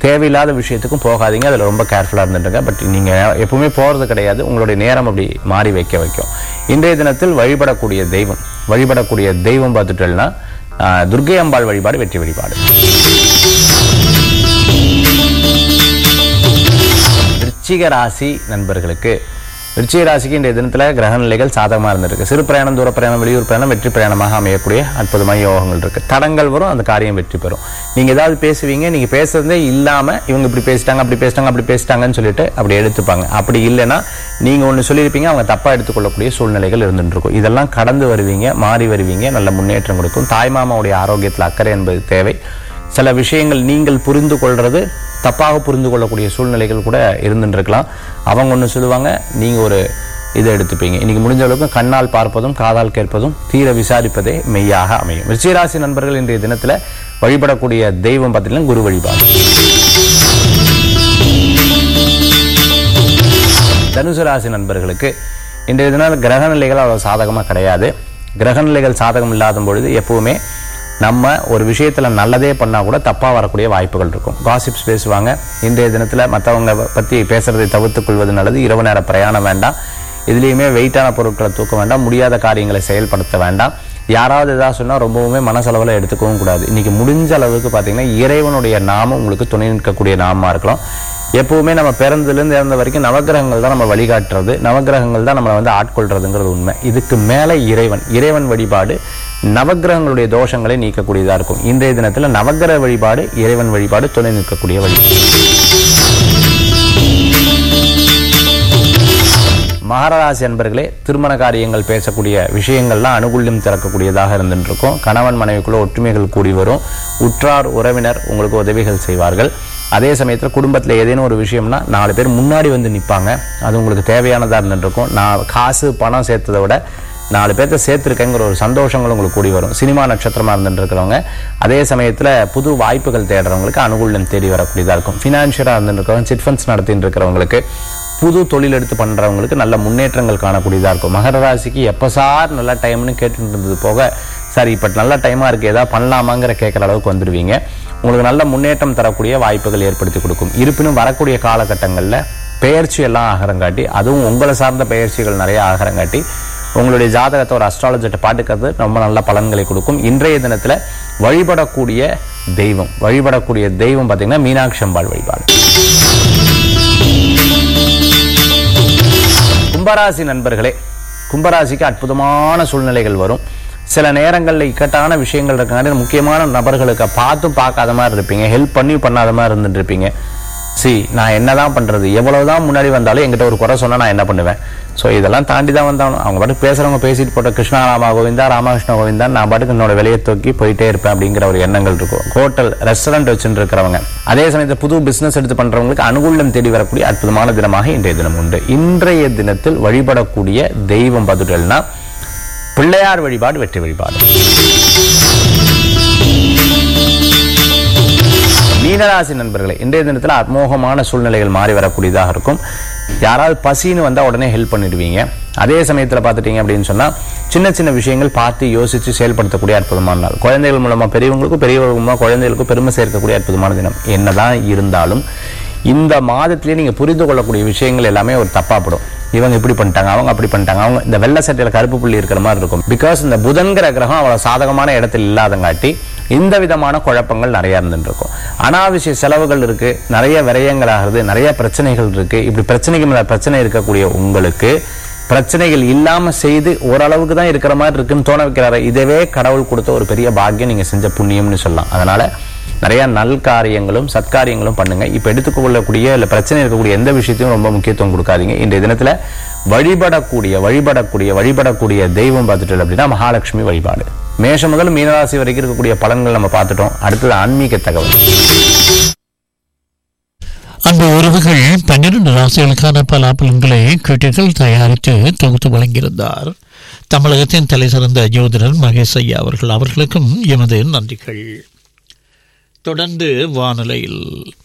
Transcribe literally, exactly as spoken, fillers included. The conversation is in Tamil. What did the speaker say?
தேவையில்லாத விஷயத்துக்கும் போகாதீங்க, அதில் ரொம்ப கேர்ஃபுல்லாக இருந்துட்டுங்க. பட் நீங்கள் எப்பவுமே போகிறது கிடையாது, உங்களுடைய நேரம் அப்படி மாறி வைக்க வைக்கும். இன்றைய தினத்தில் வழிபடக்கூடிய தெய்வம் வழிபடக்கூடிய தெய்வம் பார்த்துட்டோம்னா துர்க்கை அம்பாள் வழிபாடு வெற்றி வழிபாடு. விருச்சிக ராசி நண்பர்களுக்கு விருச்சிக ராசிக்கு இன்றைய தினத்தில் கிரக நிலைகள் சாதகமாக இருந்திருக்கு. சிறு பிரயாணம், தூர பிரயாணம், வெளியூர் பிரயாணம் வெற்றி பிரயாணமாக அமையக்கூடிய அற்புதமான யோகங்கள் இருக்கு. தடங்கள் வரும், அந்த காரியம் வெற்றி பெறும். நீங்க ஏதாவது பேசுவீங்க, நீங்க பேசுறதே இல்லாம இவங்க இப்படி பேசிட்டாங்க அப்படி பேசிட்டாங்க அப்படி பேசிட்டாங்கன்னு சொல்லிட்டு அப்படி எடுத்துப்பாங்க. அப்படி இல்லைன்னா நீங்க ஒன்று சொல்லியிருப்பீங்க, அவங்க தப்பா எடுத்துக்கொள்ளக்கூடிய சூழ்நிலைகள் இருந்துட்டு இருக்கும். இதெல்லாம் கடந்து வருவீங்க, மாறி வருவீங்க, நல்ல முன்னேற்றம் கொடுக்கும். தாய்மாமாவுடைய ஆரோக்கியத்தில் அக்கறை என்பது தேவை. சில விஷயங்கள் நீங்கள் புரிந்து கொள்றது தப்பாக புரிந்து கொள்ளக்கூடிய சூழ்நிலைகள் கூட இருந்துட்டு இருக்கலாம். அவங்க ஒன்று சொல்லுவாங்க, நீங்க ஒரு இதை எடுத்துப்பீங்க. இன்னைக்கு முடிஞ்ச அளவுக்கு கண்ணால் பார்ப்பதும் காதால் கேட்பதும் தீர விசாரிப்பதே மெய்யாக அமையும். விருச்சிகராசி நண்பர்கள் இன்றைய தினத்துல வழிபடக்கூடிய தெய்வம் பார்த்தீங்கன்னா குரு வழிபாடு. தனுசு ராசி நண்பர்களுக்கு இன்றைய தினம் கிரக நிலைகள் அவ்வளவு சாதகமா கிடையாது. கிரக நிலைகள் சாதகம் இல்லாத பொழுது எப்பவுமே நம்ம ஒரு விஷயத்துல நல்லதே பண்ணா கூட தப்பா வரக்கூடிய வாய்ப்புகள் இருக்கும். காசிப்ஸ் பேசுவாங்க. இன்றைய தினத்துல மற்றவங்க பத்தி பேசுறதை தவிர்த்துக் கொள்வது நல்லது. இரவு நேர பிரயாணம் வேண்டாம். இதுலயுமே வெயிட்டான பொருட்களை தூக்க வேண்டாம். முடியாத காரியங்களை செயல்படுத்த வேண்டாம். யாராவது ஏதாவது சொன்னா ரொம்பவுமே மனசளவில் எடுத்துக்கவும் கூடாது. இன்னைக்கு முடிஞ்ச அளவுக்கு பாத்தீங்கன்னா இறைவனுடைய நாமம் உங்களுக்கு துணை நிற்கக்கூடிய நாமமா இருக்கலாம். எப்பவுமே நம்ம பிறந்ததுலேருந்து இறந்த வரைக்கும் நவகிரகங்கள் தான் நம்ம வழிகாட்டுறது, நவகிரகங்கள் தான் நம்மளை வந்து ஆட்கொள்றதுங்கிறது உண்மை. இதுக்கு மேல இறைவன் இறைவன் வழிபாடு நவகிரகங்களுடைய தோஷங்களை நீக்கக்கூடியதா இருக்கும். இன்றைய தினத்துல நவகிரக வழிபாடு, இறைவன் வழிபாடு துணை நிற்கக்கூடிய வழிபாடு. மகராசி அன்பர்களே, திருமண காரியங்கள் பேசக்கூடிய விஷயங்கள்லாம் அனுகூல்யம் திறக்கக்கூடியதாக இருந்துட்டு இருக்கும். கணவன் மனைவிக்குள்ள ஒற்றுமைகள் கூடி வரும். உற்றார் உறவினர் உங்களுக்கு உதவிகள் செய்வார்கள். அதே சமயத்தில் குடும்பத்தில் ஏதேனும் ஒரு விஷயம்னா நாலு பேர் முன்னாடி வந்து நிற்பாங்க. அது உங்களுக்கு தேவையானதாக இருந்துட்டு இருக்கும். நான் காசு பணம் சேர்த்ததை விட நாலு பேர்த்த சேர்த்துருக்கேங்கிற ஒரு சந்தோஷங்கள் உங்களுக்கு கூடி வரும். சினிமா நட்சத்திரமாக இருந்துட்டு இருக்கிறவங்க அதே சமயத்தில் புது வாய்ப்புகள் தேடுறவங்களுக்கு அனுகூலம் தேடி வரக்கூடியதாக இருக்கும். ஃபினான்ஷியலாக இருந்துட்டு இருக்கிறவங்க, சிட் ஃபண்ட்ஸ் நடத்திட்டு இருக்கிறவங்களுக்கு, புது தொழில் எடுத்து பண்றவங்களுக்கு நல்ல முன்னேற்றங்கள் காணக்கூடியதா இருக்கும். மகர ராசிக்கு எப்ப சார் நல்ல டைம்னு கேட்டுட்டு இருந்தது போக, சரி இப்ப நல்ல டைமா இருக்கு ஏதாவது பண்ணலாமாங்கிற கேட்கற அளவுக்கு வந்துடுவீங்க. உங்களுக்கு நல்ல முன்னேற்றம் தரக்கூடிய வாய்ப்புகள் ஏற்படுத்தி கொடுக்கும். இருப்பினும் வரக்கூடிய காலகட்டங்கள்ல பெயர்ச்சி எல்லாம் ஆகரங்காட்டி, அதுவும் உங்களை சார்ந்த பெயர்ச்சிகள் நிறைய ஆகரங்காட்டி உங்களுடைய ஜாதகத்தை ஒரு அஸ்ட்ராலஜிட்ட பாட்டுக்கிறது ரொம்ப நல்ல பலன்களை கொடுக்கும். இன்றைய தினத்துல வழிபடக்கூடிய தெய்வம் வழிபடக்கூடிய தெய்வம் பாத்தீங்கன்னா மீனாட்சி அம்பாள் வழிபாடு. கும்பராசி நண்பர்களே, கும்பராசிக்கு அற்புதமான சூழ்நிலைகள் வரும். சில நேரங்களில் இக்கட்டான விஷயங்கள் இருக்காங்க. முக்கியமான நபர்களுக்கு பார்த்தும் பார்க்காத மாதிரி இருப்பீங்க, ஹெல்ப் பண்ணி பண்ணாத மாதிரி இருந்துட்டு இருப்பீங்க. சி நான் என்னதான் பண்றது, எவ்வளவுதான் முன்னாடி வந்தாலும் என்கிட்ட ஒரு குறை சொன்னா நான் என்ன பண்ணுவேன். ஸோ இதெல்லாம் தாண்டி தான் வந்தாலும் அவங்க பாட்டுக்கு பேசுறவங்க பேசிட்டு போட்ட கிருஷ்ணா ராமா கோவிந்தா ராமகிருஷ்ண கோவிந்தா நான் பாட்டுக்கு என்னோட விலையை தூக்கி போயிட்டே இருப்பேன் அப்படிங்கிற ஒரு எண்ணங்கள் இருக்கும். ஹோட்டல் ரெஸ்டாரண்ட் வச்சுட்டு இருக்கிறவங்க, அதே சமயத்தில் புது பிசினஸ் எடுத்து பண்றவங்களுக்கு அனுகூலம் தேடி வரக்கூடிய அற்புதமான தினமாக இன்றைய தினம் உண்டு. இன்றைய தினத்தில் வழிபடக்கூடிய தெய்வம் பார்த்துட்டேன்னா பிள்ளையார் வழிபாடு வெற்றி வழிபாடு. மீனராசி நண்பர்களே, இன்றைய தினத்தில் அமோகமான சூழ்நிலைகள் மாறி வரக்கூடியதாக இருக்கும். யாராவது பசின்னு வந்தால் உடனே ஹெல்ப் பண்ணிடுவீங்க. அதே சமயத்தில் பார்த்துட்டீங்க அப்படின்னு சொன்னால் சின்ன சின்ன விஷயங்கள் பார்த்து யோசித்து செயல்படுத்தக்கூடிய அற்புதமான நாள். குழந்தைகள் மூலமாக பெரியவங்களுக்கும் பெரியவர்கள் மூலமாக குழந்தைகளுக்கும் பெருமை சேர்க்கக்கூடிய அற்புதமான தினம். என்னதான் இருந்தாலும் இந்த மாதத்திலேயே நீங்கள் புரிந்து கொள்ளக்கூடிய விஷயங்கள் எல்லாமே ஒரு தப்பாப்படும். இவங்க இப்படி பண்ணிட்டாங்க, அவங்க அப்படி பண்ணிட்டாங்க, அவங்க இந்த வெள்ளை சட்டையில கருப்பு புள்ளி இருக்கிற மாதிரி இருக்கும். பிகாஸ் இந்த புதன்கிற கிரகம் அவ்வளவு சாதகமான இடத்தில் இல்லாதங்காட்டி இந்த விதமான குழப்பங்கள் நிறைய இருந்துட்டு இருக்கும். அனாவசிய செலவுகள் இருக்கு, நிறைய விரயங்கள் ஆகுது, நிறைய பிரச்சனைகள் இருக்கு. இப்படி பிரச்சனைக்கு மேல பிரச்சனை இருக்கக்கூடிய உங்களுக்கு பிரச்சனைகள் இல்லாம செய்து ஓரளவுக்கு தான் இருக்கிற மாதிரி இருக்குன்னு தோண வைக்கிறாரு. இதவே கடவுள் கொடுத்த ஒரு பெரிய பாக்கியம், நீங்க செஞ்ச புண்ணியம்னு சொல்லலாம். அதனால நிறைய நல் காரியங்களும் சத்காரியங்களும் பண்ணுங்க. இப்ப எடுத்துக்கொள்ளக்கூடிய இல்ல பிரச்சனை இருக்கக்கூடிய எந்த விஷயத்தையும் ரொம்ப முக்கியத்துவம் கொடுக்காதீங்க. இன்றைய தினத்துல வழிபடக்கூடிய வழிபடக்கூடிய வழிபடக்கூடிய தெய்வம் பார்த்துட்டு அப்படின்னா மகாலட்சுமி வழிபாடு. மேஷம் முதல் மீனராசி வரைக்கும் இருக்கக்கூடிய பலன்கள் நம்ம பார்த்துட்டோம். அடுத்தது ஆன்மீக தகவல். அந்த உறவுகள் பன்னிரண்டு ராசிகளுக்கான பல பலன்களை கேட்டீர்கள். தயாரித்து தொகுத்து வழங்கியிருந்தார் தமிழகத்தின் தலை சிறந்த ஜோதிடர் மகேஷ் ஐயா அவர்கள். அவர்களுக்கும் எமது நன்றிகள். தொடர்ந்து வானிலையில்